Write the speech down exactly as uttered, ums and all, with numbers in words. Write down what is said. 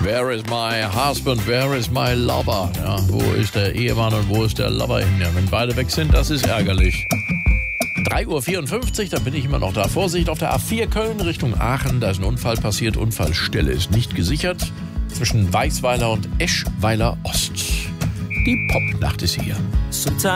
Where is my husband, where is my lover? Ja, wo ist der Ehemann und wo ist der Lover hin? Ja, wenn beide weg sind, das ist ärgerlich. drei Uhr vierundfünfzig, dann bin ich immer noch da. Vorsicht, auf der A vier Köln Richtung Aachen, da ist ein Unfall passiert. Unfallstelle ist nicht gesichert. Zwischen Weißweiler und Eschweiler Ost. Die Popnacht ist hier.